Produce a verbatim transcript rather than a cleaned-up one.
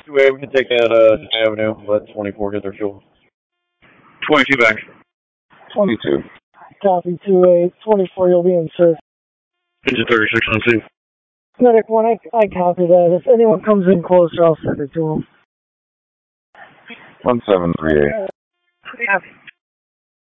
two A, we can take out uh, Avenue, let twenty-four get their fuel. twenty-two back. twenty-two. Copy, two A, twenty-four, you'll be in service. Engine thirty-six on two. Medic one, I, I copy that. If anyone comes in closer, I'll send it to them. one seven three eight. Uh,